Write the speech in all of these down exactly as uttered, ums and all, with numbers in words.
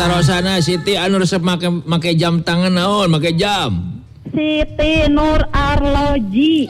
Pertarosana Siti anu resep make make jam tangan naon, make jam. Siti Nur Arloji.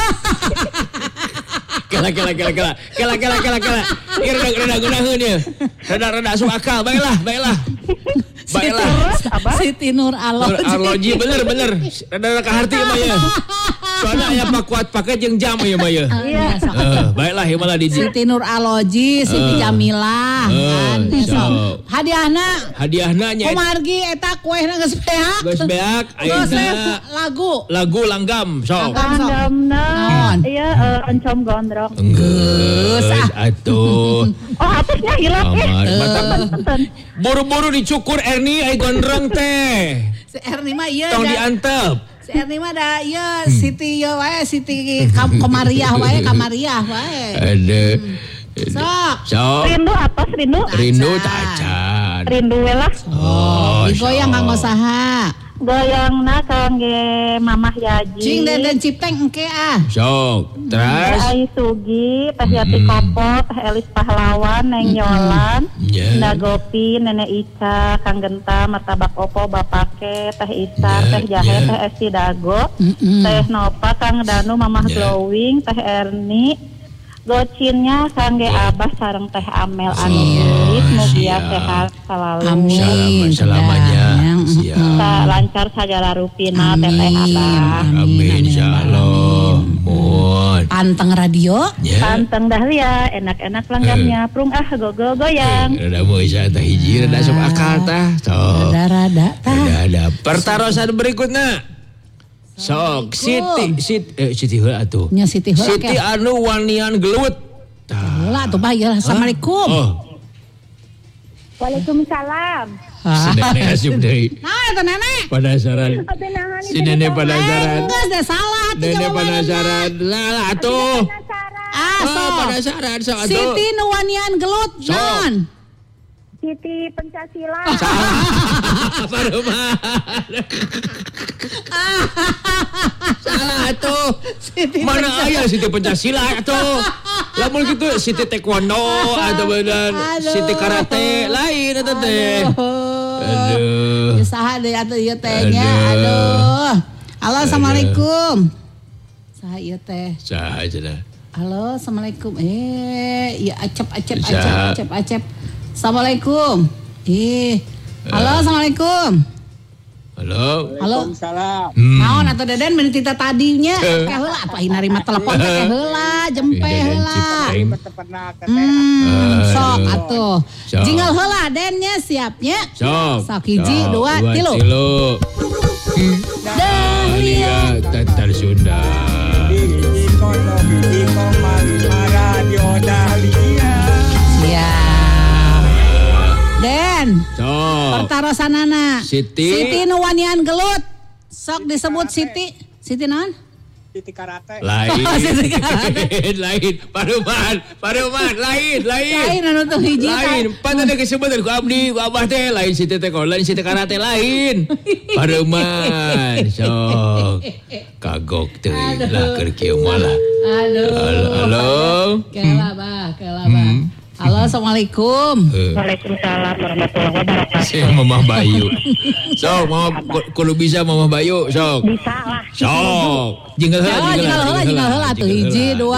Kela kela kela kela kela kela kela kela. Ieu rada rada gunaheun ieu. Rada rada asup akal, baiklah, baiklah. Baiklah. Siti Nur Arloji. Nur Arloji bener bener. Rada rada kaharti mah ya. Soalnya aya pakuat pakai jeung jam ieu mah ya. Iya. Eh, baiklah ieu malah di Siti Nur Arloji, Siti Jamilah. Kan sok. Hadiahna. Hadiahna nya Kumargi eta kuehna geus beak. geus beak ayeuna lagu. lagu langgam sok. Langgamna ieu encom gondrong. Geus atuh. Oh, hapusnya hilang eh. Buru-buru dicukur Erni ai gondrong teh. Si Erni mah ieu. Tong diantep. Si Erni mah da ieu Siti ieu wae Siti Kamariah wae Kamariah wae. Aduh. Sok. Sok. Rindu apa rindu? Rindu tacan. Rindu we lah. Oh, digoyang kanggo saha? Goyangna kangge Mamah Yaji. Cing Deden Cipteng engke ah. Sok. Terus Ai Sugi, Teh Yati Kopot, Teh Elis Pahlawan, Neng Yolan, Nda Gopi, Nenek Ica, Kang Genta, Martabak Opo, Bapake, Teh Isar, Teh Jahe, Teh Esti Dago, Teh Nova, Kang Danu, Mamah Glowing, Teh Erni, Gocinnya kangge Abah sareng Teh Amel Anis, mugia sehat selalu. Amin. Selamanya. Siap. Lancar saja rupina Teteh Abah. Amin insyaallah. Mohon. Panteng radio. Panteng dahlia, enak-enak langgamnya. Prung ah gogo goyang. Rada moisa tah hiji rada sok akal tah. Sok. Rada-rada tah. Rada pertarosan berikutna. Sok Siti Siti eh, Siti heula atuh. Nya Siti heula. Siti anu wanian gelut. Heula atuh bae. Assalamualaikum. Oh. Waalaikumsalam. Si nenek asup deui. Nah, eta nenek. Penasaran. Si nenek penasaran. Geus deh salah atuh Nenek jawabanna. penasaran. Lah atuh. Ah, Oh, sok. penasaran sok atuh. Siti nu wanian gelut. Sok. Non. Siti Pancasila. Baru mah. Salah atuh. Siti Mana aya Siti Pancasila atuh. Lamun kitu Siti Taekwondo atau bener Siti Karate lain eta teh. Aduh. Aduh. Saha deui atuh ieu teh nya. Aduh. Halo, assalamualaikum. Saha ieu teh? Saha cenah. Halo, assalamualaikum. Eh, ya acep acep Bisa. acep acep acep. Assalamualaikum. Ih. Halo, assalamualaikum. Halo. Halo. Salam. Hmm. Naon atuh Deden mun tita tadinya teh heula atuh aing narima telepon teh heula, jempe heula. Hmm, sok atuh. Sok. Jingal heula dennya siapnya. Sok. Sok hiji, dua, tilu. Tilu. Dahlia. Tatar Sunda. Siap. Den. Sok. Pertarosanana. Siti. Siti nu wanian gelut. Sok disebut Siti. Siti naon? Siti Karate. Lain. Siti Karate. Lain. Paruman. Paruman. Lain. Lain. Lain anu teu hiji. Lain. Pan ada kesebutan ku abdi, ku abah teh lain Siti teh lain Siti Karate lain. Paruman. Sok. Kagok teuing lah keur kieu malah. Aduh. Halo. Halo. Kela bah, kela bah. Halo, assalamualaikum. Waalaikumsalam warahmatullahi wabarakatuh. Si Mamah Bayu. Sok, Mama kudu bisa Mamah Bayu, sok. Bisa lah. Sok. Jingle heula, Oh, jingle jingal heula, jingal heula tuh hiji, dua,